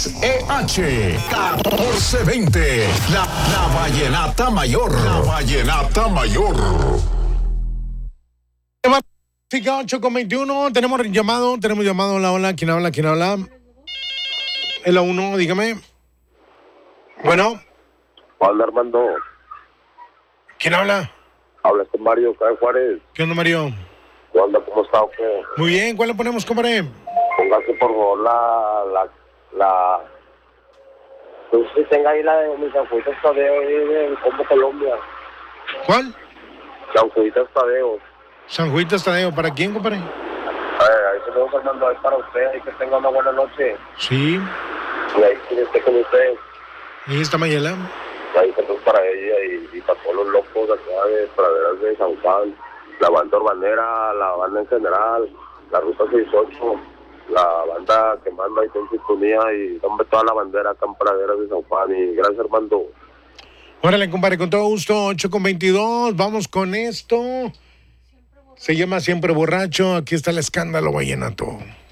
XEH 1420. La Vallenata Mayor. La Vallenata Mayor. 8:21, tenemos llamado, hola, ¿quién habla? Es la 1, dígame. Bueno. Hola, Armando. ¿Quién habla? Hablas con Mario, acá de Juárez. ¿Qué onda, Mario? ¿Qué onda? ¿Cómo está o qué? Muy bien, ¿cuál le ponemos, compadre? Póngase por favor no sé si tenga ahí la de mis Sanjuitas Tadeo ahí de Combo Colombia. ¿Cuál? Sanjuitas Tadeo. San Juan Tadeo, ¿para quién, compadre? Ahí se lo Armando, ahí para usted, ahí que tenga una buena noche. Sí. Y ahí que esté con usted. ¿Y esta Mayela? Ahí saludos para ella y para todos los locos de acá de praderas de San Juan, la banda urbanera, la banda en general, la ruta 68, la banda que manda ahí con sintonía y hombre, toda la bandera acá en praderas de San Juan. Y gracias, Armando. Órale, compadre, con todo gusto, 8:22, vamos con esto. Se llama Siempre Borracho, aquí está el escándalo vallenato.